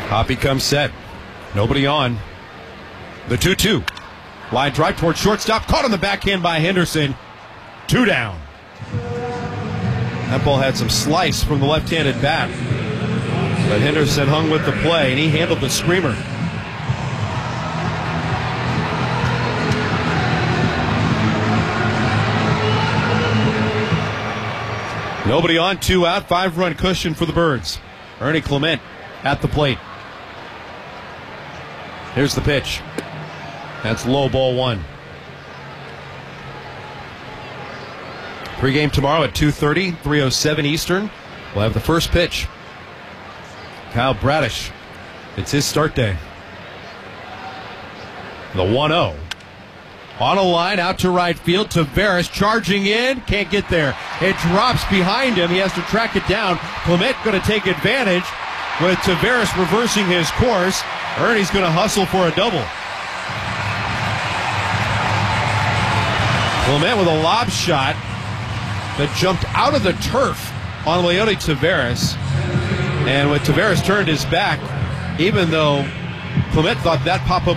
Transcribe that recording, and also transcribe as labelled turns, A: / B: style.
A: Hoppy comes set. Nobody on. The 2-2. Line drive towards shortstop. Caught on the backhand by Henderson. 2 down. That ball had some slice from the left-handed bat. But Henderson hung with the play, and he handled the screamer. Nobody on, 2 out, 5-run cushion for the Birds. Ernie Clement at the plate. Here's the pitch. That's low, ball 1. Pre-game tomorrow at 2:30, 3:07 Eastern. We'll have the first pitch. Kyle Bradish. It's his start day. The 1-0. On a line out to right field. Taveras charging in. Can't get there. It drops behind him. He has to track it down. Clement going to take advantage with Taveras reversing his course. Ernie's going to hustle for a double. Clement with a lob shot that jumped out of the turf on Leody Taveras. And when Taveras turned his back, even though Clement thought that pop-up